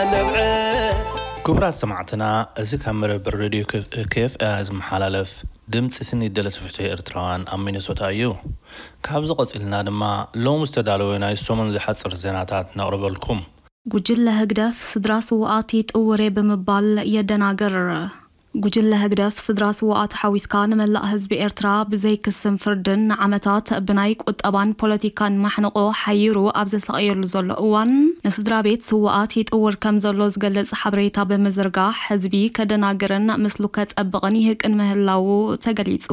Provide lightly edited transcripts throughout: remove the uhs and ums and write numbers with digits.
كبرات سمعتنا إذا كمر بالراديو كيف أزم حلالف دمت سني دلت فتى إرتران أمين سوتايو كابز قصيلنا دما لو مستدعونا يسومن زحصر زيناتات نقرب لكم ጉጅለ ህግደፍ ስድራ ስውኣት ይጥውሬ በመባል የደናገር ጉጅለ ህግደፍ ስድራ ስውኣት ሓዊስካ ንመላእ ህዝቢ ኤርትራ ብዘይ ክስም ፍርድን ዓመታት ብናይ ቁጠባን ፖለቲካን ማሕነቆ ሓይሩ ኣብ ዘሰቀየሉ ዘሎ እዋን ንስድራ ቤት ስውኣት ይጥውር ከም ዘሎ ዝገልጽ ሓበሬታ በመዘርጋሕ ህዝቢ ከደናገርን ምስሉ ከጠብቕን ይህቅን ምህላው ተገሊጹ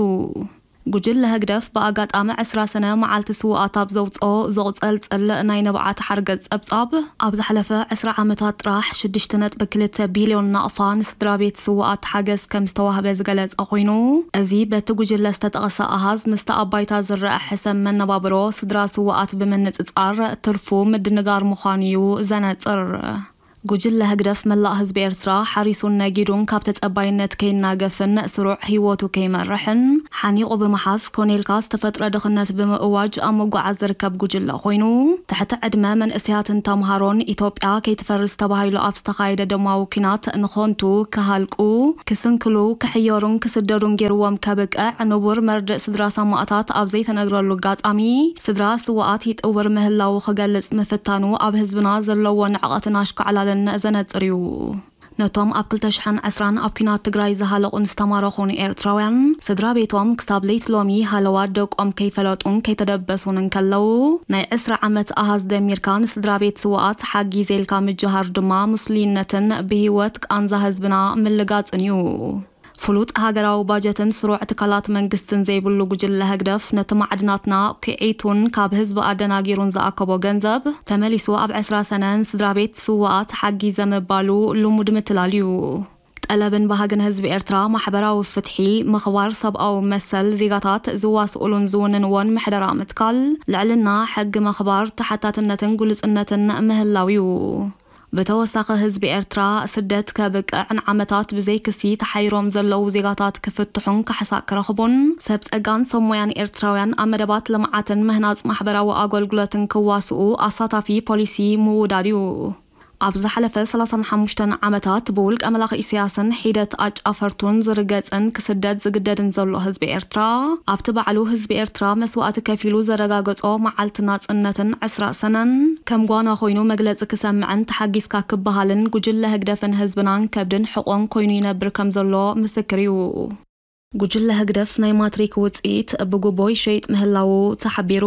ጉጅለ ህግደፍ በአጋጣሚ 10 ሰነ መዓልቲ ስውኣት ኣብ ዘውፅኦ ዘቕጸልጸል ናይ ነብዓት ሓርገጽ ጸብጻብ ኣብ ዝሓለፈ 10 ዓመታት ጥራሕ 6.2 ቢልዮን ናቕፋ ንስድራ ቤት ስውኣት ሓገዝ ከም ዝተዋህበ ዝገለጸ ኮይኑ እዚ በቲ ጉጅለ ዝተጠቐሰ ኣሃዝ ምስቲ ኣባይታ ዝረአ ሕሰብ መነባብሮ ስድራ ስውኣት ብምንጽጻር ትርፉ ምድንጋር ምዃኑ እዩ ዘነጽር ጉጅለ ህግደፍ መላእ ህዝቢ ኤርትራ ሓሪሱን ነጊዱን ካብ ተጸባይነት ከይናገፍን ስሩዕ ህይወቱ ከይመርሕን ሓኒቑ ብምሓዝ ኮኔልካ ዝተፈጥረ ድኽነት ብምእዋጅ ኣብ መጓዓዝ ዝርከብ ጉጅለ ኮይኑ ትሕቲ ዕድመ መንእስያትን ተምሃሮን ኢትዮጵያ ከይትፈርስ ተባሂሉ ኣብ ዝተኻየደ ደማዊ ኩናት ንኾንቱ ክሃልቁ ክስንክሉ ክሕየሩን ክስደዱን ገይርዎም ከብቅዕ ንቡር መርድእ ስድራ ሰማዕታት ኣብ ዘይተነግረሉ ጋጣሚ ስድራ ስውኣት ይጥውር ምህላው ክገልጽ ምፍታኑ ኣብ ህዝብና ዘለዎ ንዕቐትን ኣሽከዕላልን ዘነጽርዩ ነቶም ኣብ 2020 ኣብ ኩናት ትግራይ ዝሃለቁን ዝተማረኹን ኤርትራውያን ስድራ ቤቶም ክሳብ ለይቲ ሎሚ ሃለዋ ደቆም ከይፈለጡን ከይተደበሱን እንከለው ናይ 20 ዓመት ኣሃዝ ደሚርካ ንስድራ ቤት ስውኣት ሓጊዝ ኢልካ ምጅሃር ድማ ሙስሊምነትን ብሂወት ቃንዛ ህዝብና ምልጋጽን እዩ ፍሉጥ ሃገራዊ ባጀትን ስሩዕ ትካላት መንግስትን ዘይብሉ ጉጅለ ህግደፍ ነቲ ማዕድናትና ክዒቱን ካብ ህዝቢ ኣደናጊሩን ዝኣከቦ ገንዘብ ተመሊሱ ኣብ 20 ሰነን ስድራ ቤት ስውኣት ሓጊዘ ምባሉ ልሙድ ምትላል እዩ ጠለብን ባህግን ህዝቢ ኤርትራ ማሕበራዊ ፍትሒ ምኽባር ሰብኣዊ መሰል ዜጋታት ዝዋስኡሉን ዝውንንዎን ምሕደራ ምትካል ልዕልና ሕጊ ምኽባር ተሓታትነትን ጉልጽነትን ምህላው እዩ በተወሳኸ ህዝቢ ኤርትራ ስደት ከብቅዕን ዓመታት ብዘይ ክሲ ተሓይሮም ዘለው ዜጋታት ክፍትሑን ክሕሳእ ክረኽቡን ሰብ ጸጋን ሰብ ሞያን ኤርትራውያን ኣብ መደባት ልምዓትን ምህናጽ ማሕበራዊ ኣገልግሎትን ክዋስኡ ኣሳታፊ ፖሊሲ ምውዳድ እዩ ኣብ ዝሓለፈ 35 ዓመታት ብውልቀ መላኽ ኢሳያስን ሒደት ኣጫፈርቱን ዝርገጽን ክስደድ ዝግደድን ዘሎ ህዝቢ ኤርትራ ኣብቲ ባዕሉ ህዝቢ ኤርትራ መስዋዕቲ ከፊሉ ዘረጋገጾ መዓልቲ ናጽነትን 20 ሰነን ከም ጓና ኮይኑ መግለጺ ክሰምዕን ተሓጊዝካ ክበሃልን ጉጅለ ህግደፍን ህዝብናን ከብድን ሕቆን ኮይኑ ይነብር ከም ዘሎ ምስክር እዩ ጉጅለ ህግደፍ ናይ ማትሪክ ውጽኢት ብጉቦይ ሸይጥ ምህላው ተሓቢሩ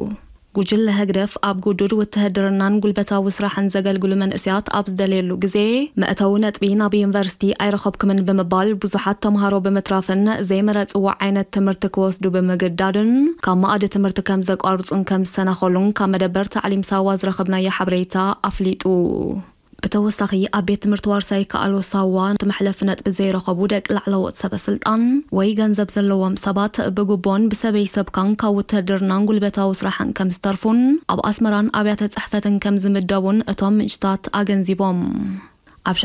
ጉጅለ ህግደፍ ኣብ ጉዱድ ውትህድርናን ጉልበታዊ ስራሕን ዘገልግሉ መንእስያት ኣብ ዝደልየሉ ግዜ መእተው ነጥቢ ናብ ዩኒቨርሲቲ ኣይረኸብክምን ብምባል ብዙሓት ተምሃሮ ብምትራፍን ዘይመረጽዎ ዓይነት ትምህርቲ ክወስዱ ብምግዳድን ካብ ማእዲ ትምህርቲ ከም ዘቋርጹን ከም ዝሰናኸሉን ካብ መደበር ተዕሊም ሳዋ ዝረኸብናዮ ሓበሬታ ኣፍሊጡ በተወሳኺ ኣብ ቤት ትምህርቲ ዋርሳይ ከኣሎ ሳዋ ተመሕለፍ ነጥቢ ዘይረኸቡ ደቂ ላዕለዎት ሰበስልጣን ወይ ገንዘብ ዘለዎም ሰባት ብጉቦን ብሰበይ ሰብካን ካብ ውትድርናን ጉልበታዊ ስራሕን ከም ዝተርፉን ኣብ ኣስመራን ኣብያተ ጽሕፈትን ከም ዝምደቡን እቶም ምንጭታት ኣገንዚቦም ኣብ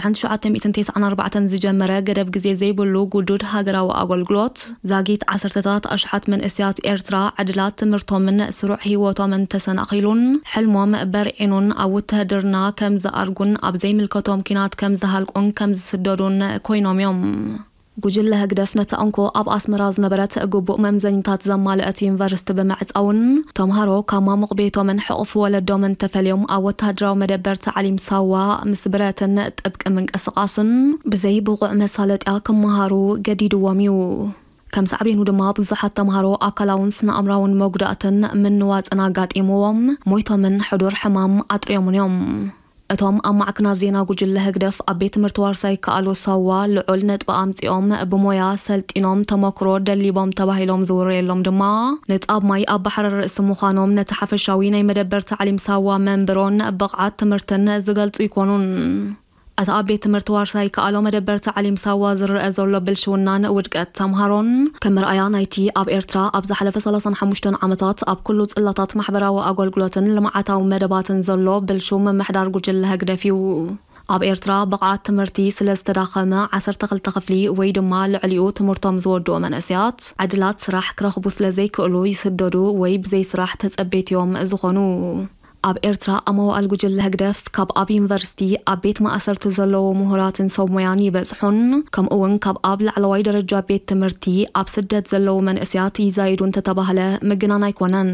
1994 ዝጀመረ ገደብ ግዜ ዘይብሉ ጉዱድ ሃገራዊ ኣገልግሎት ዛጊት 10ታት ኣሽሓት መንእስያት ኤርትራ ዕድላት ትምህርቶምን ስሩዕ ህይወቶምን ተሰናኺሉን ሕልሞም በርዒኑን ኣብ ውትድርና ከም ዝኣርጉን ኣብ ዘይምልከቶም ኩናት ከም ዝሃልቁን ከም ዝስደዱን ኮይኖም እዮም ጉጅለ ህግደፍ ነቲ እንኮ ኣብ ኣስመራ ዝነበረት ግቡእ መምዘኛታት ዘማልአት ዩኒቨርሲቲ ብምዕጻውን ተምሃሮ ካብ ማሙቕ ቤቶምን ሕቑፍ ወለዶምን ተፈልዮም ኣብ ወተሃደራዊ መደበር ተዕሊም ሳዋ ምስ ብረትን ጥብቂ ምንቅስቓስን ብዘይ ብቑዕ መሳለጥያ ክመሃሩ ገዲድዎም እዩ ከም ሳዕቤኑ ድማ ብዙሓት ተምሃሮ ኣካላውን ስነ ኣእምራውን መጉዳእትን ምንዋፅን ኣጋጢምዎም ሞይቶምን ሕዱር ሕማም ኣጥርዮምን እዮም እቶም ኣብ ማዕከና ዜና ጉጅለ ህግደፍ ኣብ ቤት ትምህርቲ ዋርሳይ ከኣሎ ሳዋ ልዑል ነጥቢ ኣምፂኦም ብሞያ ሰልጢኖም ተመክሮ ደሊቦም ተባሂሎም ዝውርየሎም ድማ ነጣብ ማይ ኣብ ባሕሪ ርእሲ ምዃኖም ነቲ ሓፈሻዊ ናይ መደበር ተዕሊም ሳዋ መንበሮን ብቕዓት ትምህርትን ዝገልጹ ይኮኑን أتا أبيت مرتوارساي كألو مدبر تعليم سوا زر أزول بالشونان ودقت تمهرون كمرأيا نايتي أب إرترا أب زحلف سلاسن حمشتون عمتات أب كل تسلطات محبرة وأقول قلوتن لما عتاو مدبات زلو بالشوم محدار جل هجدفيو أب إرترا بقعات تمرتي سلستداخلنا عسر تخفلي ويدما العليو تمرتم زودو من أسيات عدلات سراح كرخبوس لزي كألو يسددو ويب زي سراح تسأبيت يوم زخونو ኣብ ኤርትራ ኣማዋል ጉጅለ ህግደፍ ካብ ኣብ ዩኒቨርሲቲ ኣብ ቤት ማእሰርቲ ዘለዎ ምሁራትን ሰብ ሞያን ይበጽሑን ከምኡ እውን ካብ ኣብ ላዕለዋይ ደረጃ ቤት ትምህርቲ ኣብ ስደት ዘለዎ መንእስያት ይዛይዱ እንተተባህለ ምግናን ኣይኮነን።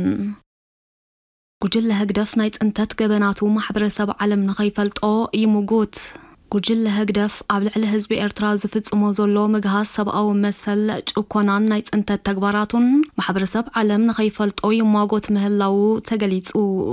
ጉጅለ ህግደፍ ናይ ጽንተት ገበናቱ ማሕበረሰብ ዓለም ንኸይፈልጦ ይሙጉት። ጉጅለ ህግደፍ ኣብ ልዕሊ ህዝቢ ኤርትራ ዝፍጽሞ ዘሎ ምግሃስ ሰብኣዊ መሰል ጭኮናን ናይ ጽንተት ተግባራቱን ማሕበረሰብ ዓለም ንኸይፈልጦ ይሟጎት ምህላው ተገሊጹ።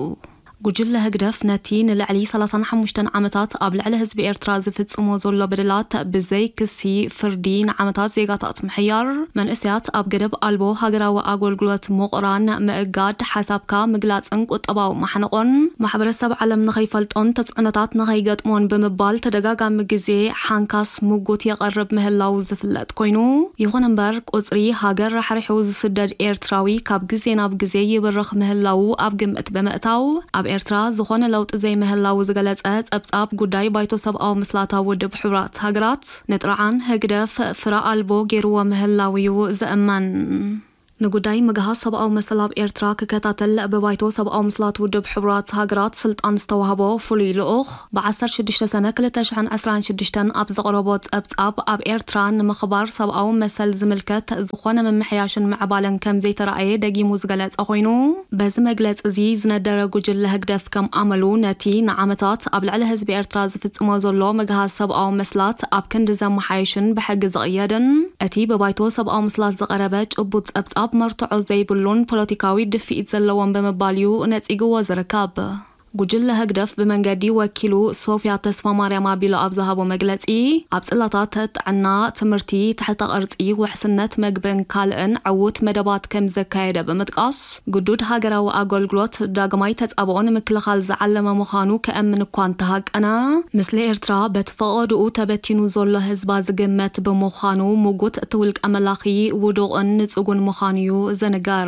ጉጅለ ህግደፍ ነቲ ንልዕሊ 35 ዓመታት ኣብ ልዕሊ ህዝቢ ኤርትራ ዝፍጽሞ ዘሎ በደላት ብዘይ ክሲ ፍርዲ ንዓመታት ዜጋታት ምሕያር መንእስያት ኣብ ገደብ ኣልቦ ሃገራዊ ኣገልግሎት ምቑራን ምእጋድ ሓሳብካ ምግላጽን ቁጠባዊ ማሕነቆን ማሕበረሰብ ዓለም ንኸይፈልጦን ተጽዕኖታት ንኸይገጥሞን ብምባል ተደጋጋሚ ግዜ ሓንካስ ሙጉት የቐርብ ምህላው ዝፍለጥ ኮይኑ ይኹን እምበር ቁጽሪ ሃገር ረሕሪሑ ዝስደድ ኤርትራዊ ካብ ግዜ ናብ ግዜ ይብርኽ ምህላው ኣብ ግምት ብምእታው ኣብ ኤርትራ ዝኾነ ለውጥ ዘይምህላው ዝገለጸ ጸብጻብ ጉዳይ ባይቶ ሰብኣዊ ምስላታ ውድብ ሕብራት ሃገራት ንጥርዓን ህግደፍ ፍራ ኣልቦ ገይርዎ ምህላው እዩ ዝእመን። ንጉዳይ ምግሃስ ሰብኣዊ መሰል ኣብ ኤርትራ ክከታተል ብባይቶ ሰብኣዊ ምስላት ውድብ ሕብራት ሃገራት ስልጣን ዝተዋህቦ ፍሉይ ልኡኽ ብ16 ሰነ 2026 ኣብ ዘቕረቦ ጸብጻብ ኣብ ኤርትራ ንምኽባር ሰብኣዊ መሰል ዝምልከት ዝኾነ መምሕያሽን ምዕባለን ከም ዘይተረኣየ ደጊሙ ዝገለጸ ኮይኑ በዚ መግለጽ እዚ ዝነደረ ጉጅለ ህግደፍ ከም ኣመሉ ነቲ ንዓመታት ኣብ ልዕሊ ህዝቢ ኤርትራ ዝፍጽሞ ዘሎ ምግሃስ ሰብኣዊ መስላት ኣብ ክንዲ ዘመሓይሽን ብሕጊ ዝቕየድን እቲ ብባይቶ ሰብኣዊ ምስላት ዝቐረበ ጭቡጥ ጸብጻብ መርትዖ ዘይብሉን ፖለቲካዊ ድፊኢት ዘለዎም ብምባል እዩ ነጺግዎ ዝርከብ። ጉጅለ ህግደፍ ብመንገዲ ወኪሉ ሶፊያ ተስፋ ማርያም ኣቢሎ ኣብ ዝሃቦ መግለጺ ኣብ ጽላታት ጥዕና ትምህርቲ ትሕተ ቅርጺ ውሕስነት መግብን ካልእን ዕውት መደባት ከም ዘካየደ ብምጥቃስ ጉዱድ ሃገራዊ ኣገልግሎት ዳግማይ ተጻብኦ ንምክልኻል ዝዓለመ ምዃኑ ከእምን እኳ እንተሃቀነ ምስሊ ኤርትራ በተፈቐድኡ ተበቲኑ ዘሎ ህዝባ ዝግመት ብምዃኑ ሙጉት እቲ ውልቀ መላኺ ውዱቕን ንጽጉን ምዃኑ እዩ ዘንጋር።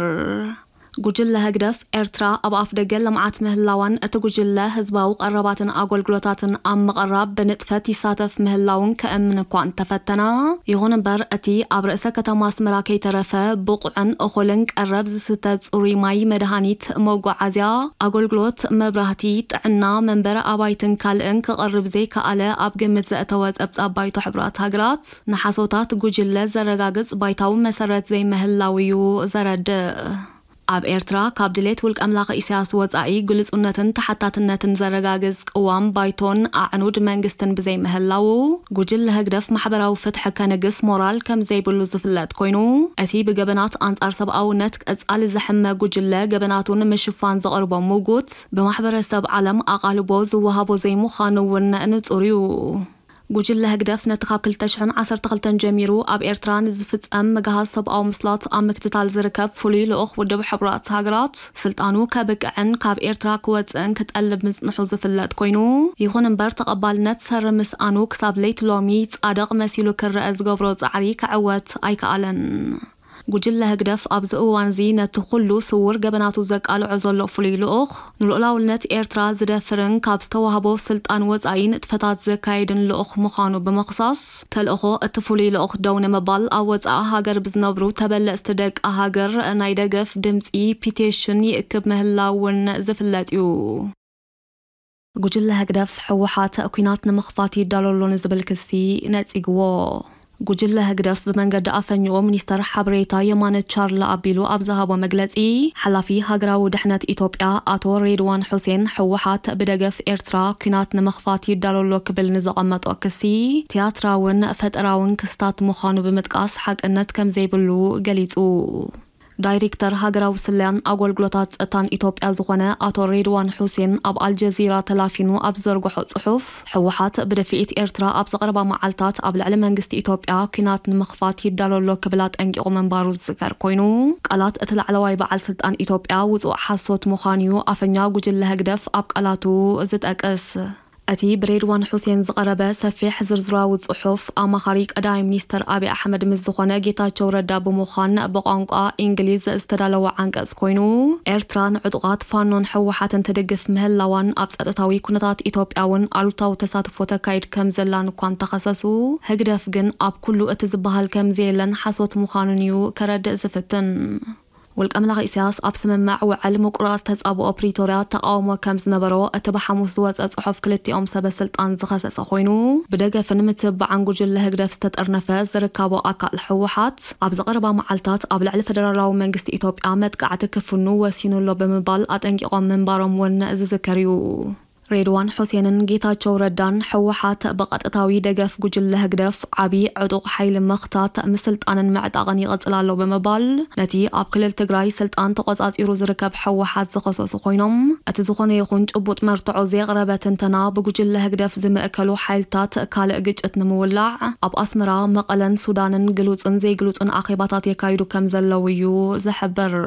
ጉጅለ ህግደፍ ኤርትራ ኣብ ኣፍ ደገ ልምዓት ምህላዋን እቲ ጉጅለ ህዝባዊ ቀረባትን ኣገልግሎታትን ኣብ ምቕራብ ብንጥፈት ይሳተፍ ምህላውን ከእምን እኳ እንተፈተነ ይኹን እምበር እቲ ኣብ ርእሰ ከተማ ኣስመራ ከይተረፈ ብቑዕን እኹልን ቀረብ ዝስተ ጽሩይ ማይ መድሃኒት መጓዓዝያ ኣገልግሎት መብራህቲ ጥዕና መንበረ ኣባይትን ካልእን ክቐርብ ዘይከኣለ ኣብ ግምት ዘእተወ ጸብጻብ ባይቶ ሕብራት ሃገራት ንሓሶታት ጉጅለ ዘረጋግጽ ባይታዊ መሰረት ዘይምህላው እዩ ዘረድእ። ኣብ ኤርትራ ካብ ድሌት ውልቀ ኣምላኽ ኢሳያስ ወጻኢ ግልጽነትን ተሓታትነትን ዘረጋግጽ ቅዋም ባይቶን ኣዕኑድ መንግስትን ብዘይ ምህላው ጉጅለ ህግደፍ ማሕበራዊ ፍትሒ ከንግስ ሞራል ከም ዘይብሉ ዝፍለጥ ኮይኑ እቲ ብገበናት አንጻር ሰብኣውነት ቀጻሊ ዝሕመ ጉጅለ ገበናቱን ምሽፋን ዘቕርቦ ሙጉት ብማሕበረሰብ ዓለም ኣቓልቦ ዝወሃቦ ዘይምዃኑ እውን ንጹር እዩ። ጉጅለ ህግደፍ ነቲ ካብ 2012 ጀሚሩ ኣብ ኤርትራ ንዝፍጸም ምግሃስ ሰብኣዊ ምስላት ኣብ ምክትታል ዝርከብ ፍሉይ ልኡኽ ውድብ ሕብራት ሃገራት ስልጣኑ ከብቅዕን ካብ ኤርትራ ክወፅእን ክጠልብ ምጽንሑ ዝፍለጥ ኮይኑ ይኹን እምበር ተቐባልነት ሰሪ ምስኣኑ ክሳብ ለይቲ ሎሚ ጻድቕ መሲሉ ክረአ ዝገብሮ ጻዕሪ ክዕወት ኣይከኣለን። ጉጅለ ህግደፍ ኣብዚ እዋን እዚ ነቲ ኩሉ ስውር ገበናቱ ዘቃልዖ ዘሎ ፍሉይ ልኡኽ ንልኡላውነት ኤርትራ ዝደፍርን ካብ ዝተዋህቦ ስልጣን ወጻኢ ንጥፈታት ዘካይድን ልኡኽ ምዃኑ ብምኽሳስ ተልእኾ እቲ ፍሉይ ልኡኽ ደው ንምባል ኣብ ወጻኢ ሃገር ብዝነብሩ ተበለጽቲ ደቂ ሃገር ናይ ደገፍ ድምፂ ፒቴሽን ይእክብ ምህላውን ዝፍለጥ እዩ። ጉጅለ ህግደፍ ሕወሓት ኩናት ንምኽፋት ይዳለሎ ንዝብል ክሲ ነጺግዎ። ጉጅለ ህግደፍ ብመንገዲ ኣፈኝኦ ሚኒስተር ሓበሬታ የማነ ቻርላ ኣቢሉ ኣብ ዝሃቦ መግለጺ ሓላፊ ሃገራዊ ድሕነት ኢትዮጵያ ኣቶ ሬድዋን ሁሴን ሕወሓት ብደገፍ ኤርትራ ኩናት ንምኽፋት ይዳለሎ ክብል ንዘቐመጦ ክሲ ቲያትራውን ፈጠራውን ክስታት ምዃኑ ብምጥቃስ ሓቅነት ከም ዘይብሉ ገሊጹ። ዳይሬክተር ሃገራዊ ስልያን ኣገልግሎታት ጸጥታን ኢትዮጵያ ዝኾነ ኣቶ ሬድዋን ሁሴን ኣብ አልጀዚራ ተላፊኑ ኣብ ዘርግሖ ጽሑፍ ሕወሓት ብደፊኢት ኤርትራ ኣብ ዘቕረባ መዓልታት ኣብ ልዕሊ መንግስቲ ኢትዮጵያ ኩናት ንምኽፋት ይዳለሎ ክብላ ጠንቂቑ መንባሩ ዝዝከር ኮይኑ ቃላት እቲ ላዕለዋይ በዓል ስልጣን ኢትዮጵያ ውጹእ ሓሶት ምዃኑ እዩ ኣፈኛ ጉጅለ ህግደፍ ኣብ ቃላቱ ዝጠቅስ። እቲ ብሬድዋን ሁሴን ዝቐረበ ሰፊሕ ዝርዝራዊ ጽሑፍ ኣማኻሪ ቀዳማይ ሚኒስተር አብይ ኣሕመድ ምስ ዝኾነ ጌታቸው ረዳ ብምዃን ብቋንቋ እንግሊዝ ዝተዳለወ ዓንቀጽ ኮይኑ ኤርትራ ንዕጡቓት ፋኖን ሕወሓትን ትድግፍ ምህላዋን ኣብ ጸጥታዊ ኩነታት ኢትዮጵያውን ኣሉታዊ ተሳትፎ ተካይድ ከም ዘላን እኳ እንተኸሰሱ ህግደፍ ግን ኣብ ኩሉ እቲ ዝበሃል ከም ዘየለን ሓሶት ምዃኑን እዩ ከረድእ ዝፍትን። والكامل إسياس أبسممع وعلم قراص تتصابو بريتوريا تقاومو كمز نبرو أتبع حموس دوات أصحف كلتي سبا سلطان زخص خوينو بدقة فنمتب عن جل هجرف ستتأرنفة زركابو أكا الحوحات أبز قربا معلتات أبلع الفدرالاو منجست إيطوبيا متقعت كفنو وسينو اللو بمبال أتنقيقو منبارم ون زذكريو ريدوان حسينن جيتاچو ردان حوحات بقطتاوي دغف ጉጅለ ህግደፍ ዓቢ ዕጡቅ ሓይሊ መኽታት ምስልጣንን መዕጣቕን ይቕጽላሎ በመባል ነቲ ኣብ ክልል ትግራይ ስልጣን ተቆጻጺሩ ዝርከብ ሕወሓት ዝኸሰሱ ኮይኖም እቲ ዝኾነ ይኹን ጭቡጥ መርትዖ ዘቕረበ ትንተና ብጉጅለ ህግደፍ ዝምእከሉ ሓይልታት ካልእ ግጭት ንምውላዕ ኣብ ኣስመራ መቐለን ሱዳንን ግሉጽን ዘይግሉጽን ኣኼባታት የካይዱ ከም ዘለው እዩ ዝሕብር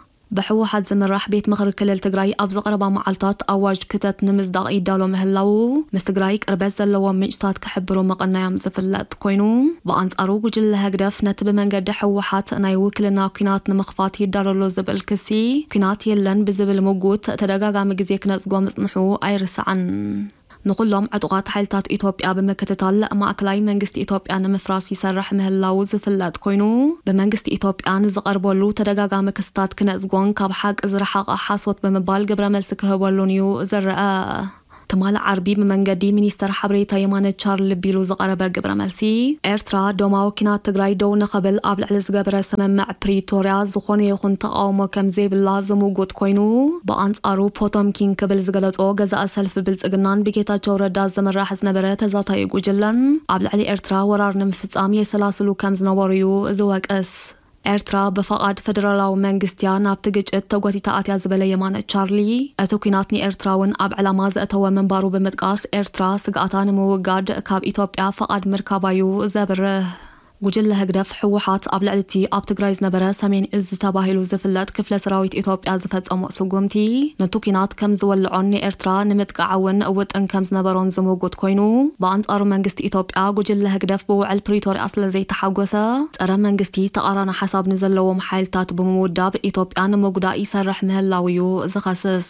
بحوحات زمراح بيت مخر كلل تجراي أبز قربا معلطات أواج كتت نمزداق إيدالو مهلاو مستجرايك أرباز زلوا مجتات كحبرو مقنا يام زفلات كوينو وأنت أروج جل هجدف نتب من قد حوحات نايوك لنا كينات نمخفات يدارلو زبل كسي كينات يلن بزبل موجود تدقاقا مجزيك نسقوا مصنحو أيرس عن نقول لهم عطوقات حالتات إثيوبيا بمكتتال مأكلاي منجست إثيوبيا نمفراس يسرح مهلاو زفلات كوينو بمنجست إثيوبيا نزقربولو تدقاقا مكستات كنزقون كابحاق ازرحاق حاسوت بمبال قبر ملسكه ولونيو زرقا تمال عربي بمنجدي منيستر حبريتا يمانة شارل بيلو زقربا قبر ملسي إرترا دوماو كينات تقراي دو نقبل قبل علز قبر سممع بريتوريا زخوني يخون تقاومو كم زي باللازم وقود كوينو بانت أرو بوتوم كين قبل زقلت او غزا أسلف بلزقنان بكيتا جورة داز زمراح زنبرة تزاتا يقو جلن قبل علي إرترا ورار نمفتس آمية سلاسلو كم زنواريو زواك أس ኤርትራ በፈቃድ ፌደራላዊ መንግስትያ ናብቲ ግጭት ተጓቲታ ኣትያ ዝበለ የማነ ቻርሊ እቲ ኩናት ንኤርትራውን ኣብ ዕላማ ዘእተወ መንባሩ ብምጥቃስ ኤርትራ ስግኣታ ንምውጋድ ካብ ኢትዮጵያ ፈቃድ ምርካባዩ ዘብርህ ጉጅለ ህግደፍ ሕወሓት ኣብ ልዕልቲ ኣብ ትግራይ ዝነበረ ሰሜን እዝ ተባሂሉ ዝፍለጥ ክፍለ ሰራዊት ኢትዮጵያ ዝፈጸሞ ስጉምቲ ነቱ ኩናት ከም ዝወልዖን ንኤርትራ ንምጥቃዕውን ውጥን ከም ዝነበሮን ዝምውጉት ኮይኑ በኣንጻሩ መንግስቲ ኢትዮጵያ ጉጅለ ህግደፍ ብውዕል ፕሪቶሪያ ስለዘይተሓጎሰ ፀረ መንግስቲ ተቃራኒ ሓሳብ ንዘለዎም ሓይልታት ብምውዳብ ኢትዮጵያ ንምጉዳእ ይሰርሕ ምህላው እዩ ዝኸስስ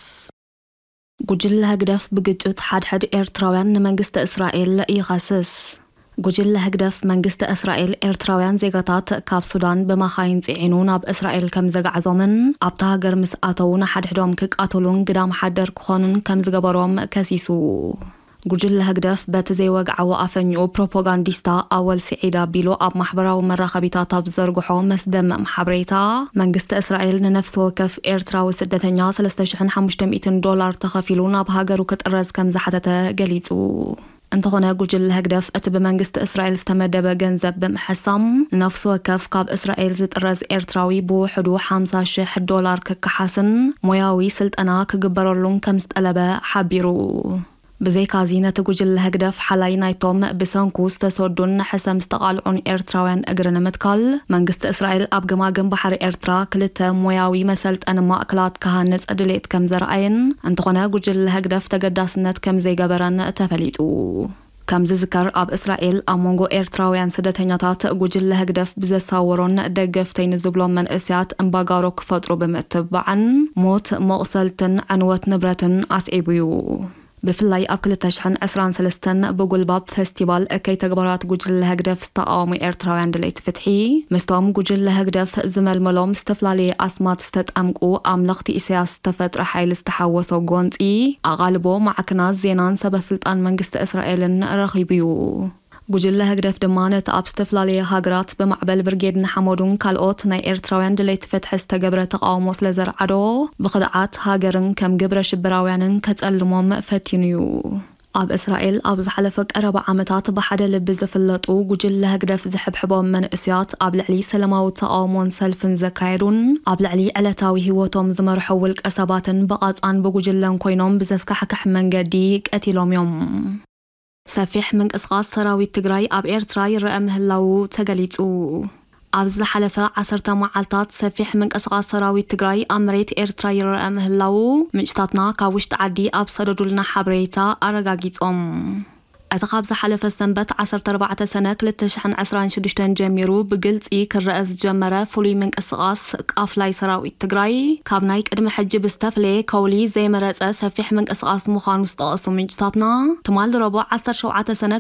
ጉጅለ ህግደፍ ብግጭት ሓድሕድ ኤርትራውያን ንመንግስቲ እስራኤል ይኸስስ ጉጅለ ህግደፍ መንግስቲ እስራኤል ኤርትራውያን ዜጋታት ካብ ሱዳን በማኻይን ጽዒኑ ናብ እስራኤል ከም ዘጋዕዞምን ኣብታ ሃገር ምስ ኣተው ንሓድሕዶም ክቃተሉን ግዳም ሓደር ክኾኑን ከም ዝገበሮም ከሲሱ ጉጅለ ህግደፍ በቲ ዘይወግዓዎ ኣፈኝኡ ፕሮፓጋንዲስታ ኣወል ስዒዳ ቢሉ ኣብ ማሕበራዊ መራኸቢታት ኣብ ዘርግሖ መስደመም ሓበሬታ መንግስቲ እስራኤል ንነፍሲ ወከፍ ኤርትራዊ ስደተኛ $3500 ተኸፊሉ ናብ ሃገሩ ክጥረዝ ከም ዝሓተተ ገሊጹ እንተኾነ ጉጅለ ህግደፍ እቲ ብመንግስቲ እስራኤል ዝተመደበ ገንዘብ ብምሕሳም ነፍሲ ወከፍ ካብ እስራኤል ዝጥረዝ ኤርትራዊ ብውሕዱ $50,000 ክከሓስን ሞያዊ ስልጠና ክግበረሉን ከም ዝጠለበ ሓቢሩ ብዘይካዚ ነቲ ጉጅለ ህግደፍ ሓላይ ናይቶም ብሰንኩ ዝተሰዱን ሕሰም ዝተቃልዑን ኤርትራውያን እግሪ ንምትካል መንግስቲ እስራኤል ኣብ ገማግም ባሕሪ ኤርትራ ክልተ ሞያዊ መሰልጠኒ ማእከላት ክሃንጽ ድሌት ከም ዘርአየን እንተኾነ ጉጅለ ህግደፍ ተገዳስነት ከም ዘይገበረን ተፈሊጡ ከም ዝዝከር ኣብ እስራኤል ኣብ መንጎ ኤርትራውያን ስደተኛታት ጉጅለ ህግደፍ ብዘሳወሮን ደገፍተይን ዝብሎም መንእስያት እምባጋሮ ክፈጥሩ ብምእትባዕን ሞት መቕሰልትን ዕንወት ንብረትን ኣስዒቡ እዩ بفلاي أبكل تشحن 23 بقلباب فستيفال كي تجبرات جوجل هجدف استقام إيرتراويان دليت فتحي مستوام جوجل هجدف زمل ملوم استفلالي أسمات استتأمقو أملختي إسياس استفت رحيل استحوصو جونتي أغالبو مع كناز زينان سبسلطان منجست إسرائيل رخيبيو ጉጅለ ህግደፍ ድማ ነቲ ኣብ ዝተፈላለዩ ሃገራት ብማዕበል ብርጌድ ንሓመዱን ካልኦት ናይ ኤርትራውያን ድሌት ፍትሒ ዝተገብረ ተቃውሞ ስለዘርዓዶ ብኽድዓት ሃገርን ከም ግብረ ሽብራውያንን ከጸልሞም ፈቲኑ እዩ ኣብ እስራኤል ኣብ ዝሓለፈ ቀረባ ዓመታት ብሓደ ልቢ ዝፍለጡ ጉጅለ ህግደፍ ዝሕብሕቦም መንእስያት ኣብ ልዕሊ ሰላማዊ ተቃውሞን ሰልፍን ዘካየዱን ኣብ ልዕሊ ዕለታዊ ህይወቶም ዝመርሑ ውልቀ ሰባትን ብቓጻን ብጉጅለን ኮይኖም ብዘስካሕክሕ መንገዲ ቀቲሎም እዮም ሰፊሕ ምንቅስቓስ ሰራዊት ትግራይ ኣብ ኤርትራ ይረአ ምህላው ተገሊጹ ኣብ ዝሓለፈ 10 መዓልታት ሰፊሕ ምንቅስቓስ ሰራዊት ትግራይ ኣብ መሬት ኤርትራ ይረአ ምህላው ምንጭታትና ካብ ውሽጢ ዓዲ ኣብ ሰደዱልና ሓበሬታ ኣረጋጊጾም أتخابز حلف السنبت 14 سنة 2026 جميرو بقلتي كالرئيس جمرة فولي من قصقاص أفلاي سراوي التقراي كابنايك أدم حج بستفلي كولي زي مرأة سفيح من قصقاص مخان وستقاص من جساتنا تمال ربع 17 سنة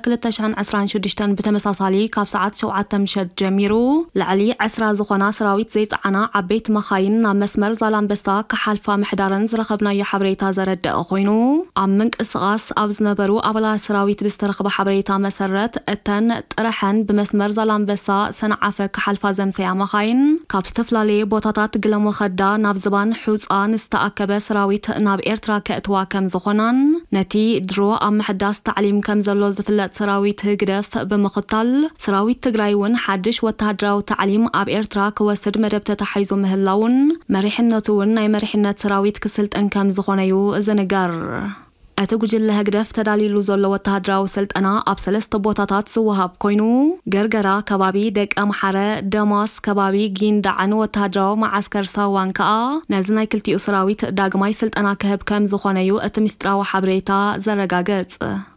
2026 بتمساسالي كاب ساعات شوعات تمشد جميرو لعلي عسرا زخونا سراويت زيت عنا عبيت مخاين نام مسمر زالان بستا كحالفا محدارن زرخبنا يحبريتا زرد أخوينو عم من قصقاص أبز نبرو أبلا سراويت ترخب حبريتا مسرت التن طرحن بمسمر زلامبسا سنعفك حلفا زمسيا مخاين كاب استفلالي بوتاتات قلم وخدا ناب زبان حوزقان استأكب سراويت ناب إرترا كأتوا كم زخونان نتي درو أم حداس تعليم كم زلو زفلت سراويت هقرف بمقتل سراويت تقرايون حدش وتهدراو تعليم أب إرترا كوسد مدبت تحيزو مهلاون مريحنتون ناي مريحنة سراويت كسلت أنكم زخونيو زنقر أتوجل هجرف تداليلو زلو وتهدراو سلطنا أبسلست بوتاتات سوهاب كوينو جرجرا كبابي دك أمحرة دماس كبابي جين دعنو وتهدراو مع عسكر ساوان كا نازناي كلتي أسراويت داغماي سلطنا كهب كم زخونيو أتمستراو حبريتا زرقاقت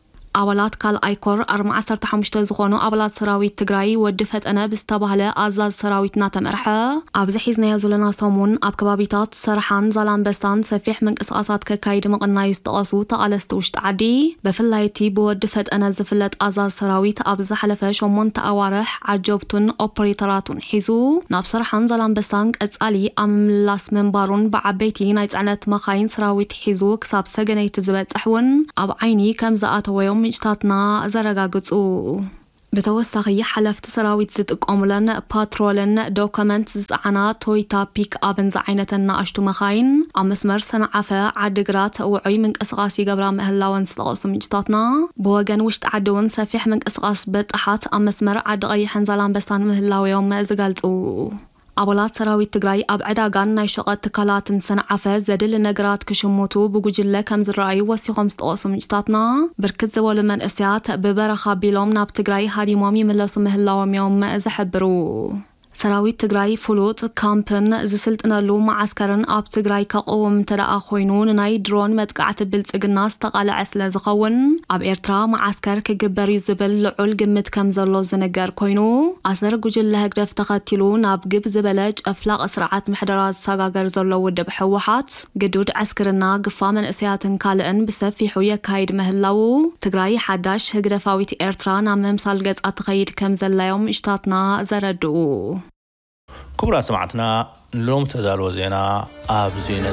أولاد كال أيكور 14 زخونو أولاد سراويت تجراي ودفت أنا بستبهله أزاز سراويت ناتم أرحى أبزحيز نيازولنا صومون أبكبابيتات سرحان زلان بستان سفيح من قصقاصات كايد مقنا يستقصو تقالستوش تعدي بفلايتي بودفت أنا زفلت أزاز سراويت أبزحلفش ومن تأوارح عجبتن أوبريتراتون حيزو ناب سرحان زلان بستان أتسألي أم لاس منبارون بعبيتي نايت عنت مخاين سراويت حيزو كساب سجني تزبط أحون أب عيني كم زقات ويوم مجتاتنا زرقاقتو بتوسخي حلفت سراويت زتق أملن باترولن دوكمنت زعنا تويتا بيك أبن زعينتنا أشتو مخاين أمسمر سنعفة عدقرات وعي من أسغاسي قبرا مهلاون سلغاس مجتاتنا بوغن وشت عدون سفيح من أسغاس بتحات أمسمر عدغي حنزلان بستان مهلاو يوم زقالتو أولاد سراويت تجراي أبعد عن نشقات تكالات سنعفة زدل نجرات كشموتو بوجلة كم زرعي وسيقوم استقاسم جتاتنا بركت زوال من أسيات ببرخا بيلوم ناب تجراي هاري مامي ملاسو مهلاوم يوم زحبرو سراويت تجراي فلوت كامبن زسلتنا لو معسكرن أب تجراي كقوم تلقى خوينون ناي درون متقعت بلتقناس تقال عسل زخون أب إرترا معسكر كجبري زبل لعول قمت كم زلو زنقر كوينو أسر جوجل لهجرف تقاتلو ناب جب زبلج أفلاق أسرعات محدرات ساقاقر زلو ودب حوحات قدود عسكرنا قفا من أسياتن كالئن بسفي حوية كايد مهلاو تجراي حداش هجرفاويت إرترا نام ممسال قد أتغيد كم زلايوم اشتاتنا زردو كبرى سمعتنا لوم تدالو زينا آب زينة